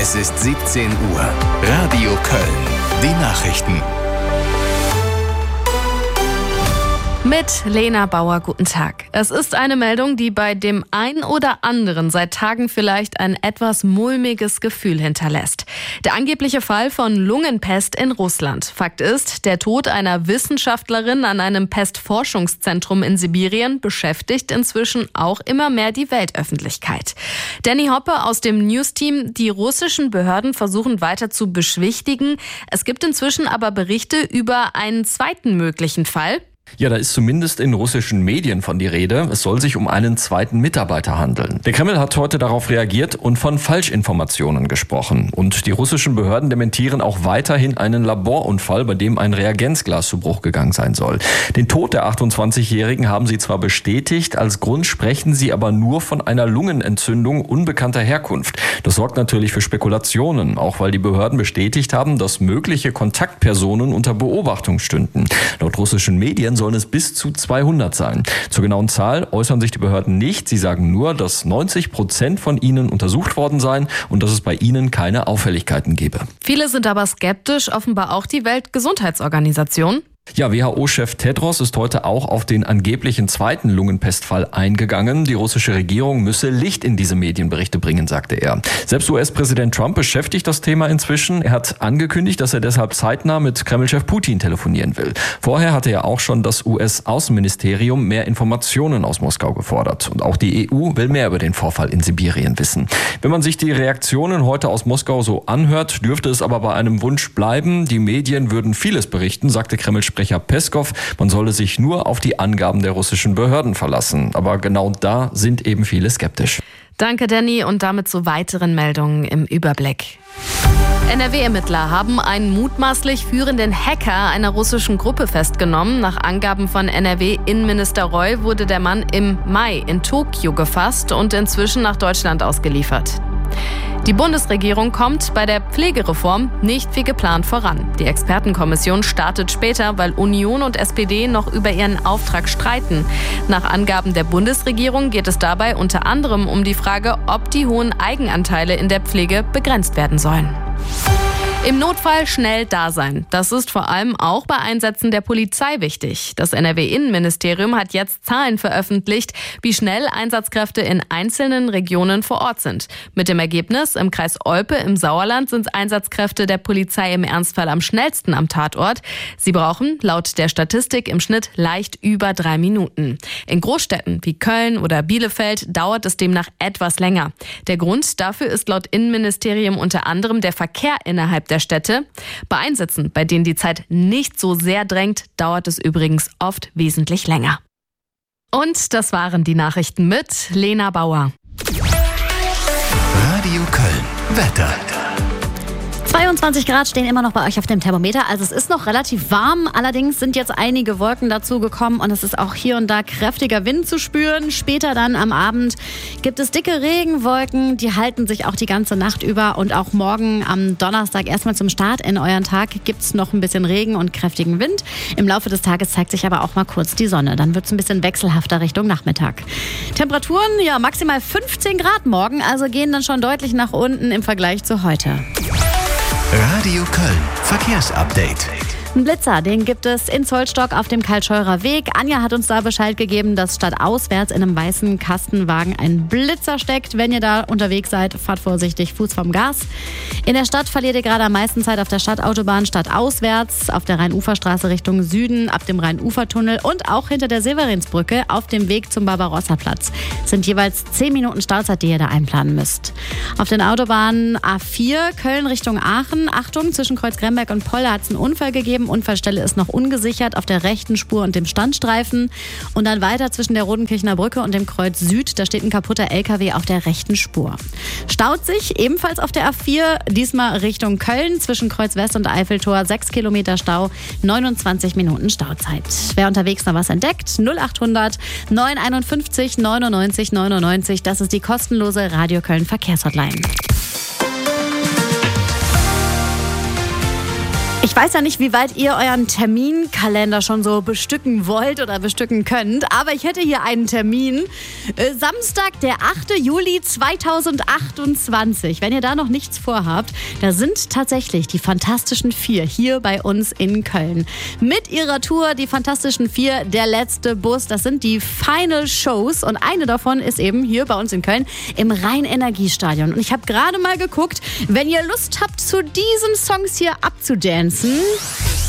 Es ist 17 Uhr. Radio Köln. Die Nachrichten. Mit Lena Bauer, guten Tag. Es ist eine Meldung, die bei dem einen oder anderen seit Tagen vielleicht ein etwas mulmiges Gefühl hinterlässt. Der angebliche Fall von Lungenpest in Russland. Fakt ist, der Tod einer Wissenschaftlerin an einem Pestforschungszentrum in Sibirien beschäftigt inzwischen auch immer mehr die Weltöffentlichkeit. Danny Hoppe aus dem News-Team. Die russischen Behörden versuchen weiter zu beschwichtigen. Es gibt inzwischen aber Berichte über einen zweiten möglichen Fall. Ja, da ist zumindest in russischen Medien von die Rede. Es soll sich um einen zweiten Mitarbeiter handeln. Der Kreml hat heute darauf reagiert und von Falschinformationen gesprochen. Und die russischen Behörden dementieren auch weiterhin einen Laborunfall, bei dem ein Reagenzglas zu Bruch gegangen sein soll. Den Tod der 28-Jährigen haben sie zwar bestätigt, als Grund sprechen sie aber nur von einer Lungenentzündung unbekannter Herkunft. Das sorgt natürlich für Spekulationen, auch weil die Behörden bestätigt haben, dass mögliche Kontaktpersonen unter Beobachtung stünden. Laut russischen Medien sollen es bis zu 200 sein. Zur genauen Zahl äußern sich die Behörden nicht. Sie sagen nur, dass 90% von ihnen untersucht worden seien und dass es bei ihnen keine Auffälligkeiten gebe. Viele sind aber skeptisch, offenbar auch die Weltgesundheitsorganisation. Ja, WHO-Chef Tedros ist heute auch auf den angeblichen zweiten Lungenpestfall eingegangen. Die russische Regierung müsse Licht in diese Medienberichte bringen, sagte er. Selbst US-Präsident Trump beschäftigt das Thema inzwischen. Er hat angekündigt, dass er deshalb zeitnah mit Kremlchef Putin telefonieren will. Vorher hatte er auch schon das US-Außenministerium mehr Informationen aus Moskau gefordert. Und auch die EU will mehr über den Vorfall in Sibirien wissen. Wenn man sich die Reaktionen heute aus Moskau so anhört, dürfte es aber bei einem Wunsch bleiben. Die Medien würden vieles berichten, sagte Kreml-Sprecher Peskov, man solle sich nur auf die Angaben der russischen Behörden verlassen. Aber genau da sind eben viele skeptisch. Danke, Danny, und damit zu weiteren Meldungen im Überblick. NRW-Ermittler haben einen mutmaßlich führenden Hacker einer russischen Gruppe festgenommen. Nach Angaben von NRW-Innenminister Reul wurde der Mann im Mai in Tokio gefasst und inzwischen nach Deutschland ausgeliefert. Die Bundesregierung kommt bei der Pflegereform nicht wie geplant voran. Die Expertenkommission startet später, weil Union und SPD noch über ihren Auftrag streiten. Nach Angaben der Bundesregierung geht es dabei unter anderem um die Frage, ob die hohen Eigenanteile in der Pflege begrenzt werden sollen. Im Notfall schnell da sein. Das ist vor allem auch bei Einsätzen der Polizei wichtig. Das NRW-Innenministerium hat jetzt Zahlen veröffentlicht, wie schnell Einsatzkräfte in einzelnen Regionen vor Ort sind. Mit dem Ergebnis, im Kreis Olpe im Sauerland sind Einsatzkräfte der Polizei im Ernstfall am schnellsten am Tatort. Sie brauchen laut der Statistik im Schnitt leicht über 3 Minuten. In Großstädten wie Köln oder Bielefeld dauert es demnach etwas länger. Der Grund dafür ist laut Innenministerium unter anderem der Verkehr innerhalb der Städte. Bei Einsätzen, bei denen die Zeit nicht so sehr drängt, dauert es übrigens oft wesentlich länger. Und das waren die Nachrichten mit Lena Bauer. Radio Köln. Wetter. 22 Grad stehen immer noch bei euch auf dem Thermometer. Also es ist noch relativ warm. Allerdings sind jetzt einige Wolken dazu gekommen und es ist auch hier und da kräftiger Wind zu spüren. Später dann am Abend gibt es dicke Regenwolken. Die halten sich auch die ganze Nacht über. Und auch morgen am Donnerstag erstmal zum Start in euren Tag gibt es noch ein bisschen Regen und kräftigen Wind. Im Laufe des Tages zeigt sich aber auch mal kurz die Sonne. Dann wird es ein bisschen wechselhafter Richtung Nachmittag. Temperaturen, ja, maximal 15 Grad morgen. Also gehen dann schon deutlich nach unten im Vergleich zu heute. Radio Köln. Verkehrsupdate. Ein Blitzer, den gibt es in Zollstock auf dem Karl-Scheurer Weg. Anja hat uns da Bescheid gegeben, dass stadtauswärts in einem weißen Kastenwagen ein Blitzer steckt. Wenn ihr da unterwegs seid, fahrt vorsichtig, Fuß vom Gas. In der Stadt verliert ihr gerade am meisten Zeit auf der Stadtautobahn stadtauswärts, auf der Rhein-Ufer-Straße Richtung Süden, ab dem Rhein-Ufer-Tunnel und auch hinter der Silverinsbrücke auf dem Weg zum Barbarossa-Platz. Es sind jeweils 10 Minuten Stauzeit, die ihr da einplanen müsst. Auf den Autobahnen A4 Köln Richtung Aachen. Achtung, zwischen Kreuz-Gremberg und Polle hat es einen Unfall gegeben. Unfallstelle ist noch ungesichert auf der rechten Spur und dem Standstreifen. Und dann weiter zwischen der Rodenkirchener Brücke und dem Kreuz Süd. Da steht ein kaputter LKW auf der rechten Spur. Staut sich ebenfalls auf der A4, diesmal Richtung Köln, zwischen Kreuz West und Eiffeltor. 6 Kilometer Stau, 29 Minuten Stauzeit. Wer unterwegs noch was entdeckt, 0800 951 99 99. Das ist die kostenlose Radio Köln Verkehrshotline. Ich weiß ja nicht, wie weit ihr euren Terminkalender schon so bestücken wollt oder bestücken könnt, aber ich hätte hier einen Termin. Samstag, der 8. Juli 2028. Wenn ihr da noch nichts vorhabt, da sind tatsächlich die Fantastischen Vier hier bei uns in Köln. Mit ihrer Tour, die Fantastischen Vier, der letzte Bus. Das sind die Final Shows und eine davon ist eben hier bei uns in Köln im Rhein-Energiestadion. Und ich habe gerade mal geguckt, wenn ihr Lust habt, zu diesen Songs hier abzudancen,